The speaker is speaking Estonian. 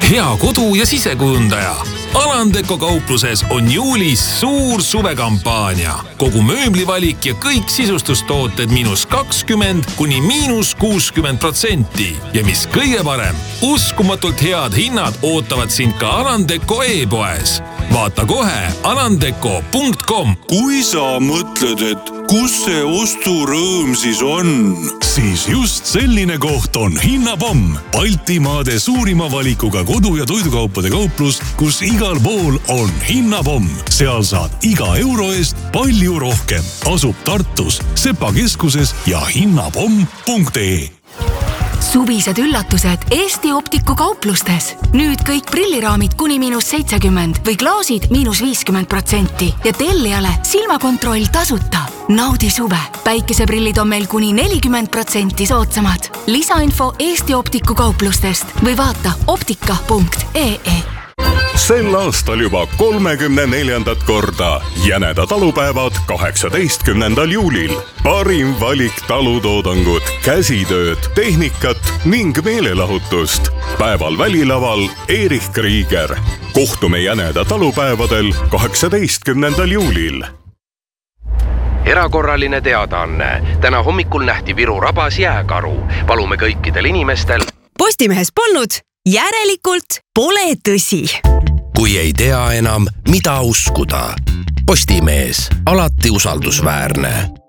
hea kodu- ja sisekujundaja. Alandeko kaupluses on juulis suur suvekampaania. Kogu mööblivalik ja kõik sisustustooted -20 kuni -60%. Ja mis kõige parem, uskumatult head hinnad ootavad sind ka Alandeko e-poes. Vaata kohe alandeko.com. Kui sa mõtled, et kus see osturõõm siis on? Siis just selline koht on Hinnapomm. Baltimaade suurima valikuga kodu- ja toidukaupade kauplus, kus igal pool on Hinnapomm. Seal saad iga euro eest palju rohkem. Asub Tartus, Sepa keskuses ja hinnapomm.ee. Suvised üllatused Eesti Optiku kauplustes. Nüüd kõik prilliraamid kuni -70 või klaasid -50% ja tellijale silmakontroll tasuta. Naudi suve. Päikeseprillid on meil kuni 40% soodsamad. Lisainfo Eesti Optiku kauplustest või vaata optika.ee. Sel aastal juba 34. korda Jäneda talupäevad 18. juulil. Parim valik talutoodangut, käsitööd, tehnikat ning meelelahutust. Päeval välilaval Erich Krieger. Kohtume Jäneda talupäevadel 18. juulil. Erakorraline teadaanne. Täna hommikul nähti Viru rabas jääkaru. Palume kõikidel inimestel. Postimehes polnud, järelikult pole tõsi. Kui ei tea enam, mida uskuda. Postimees, alati usaldusväärne.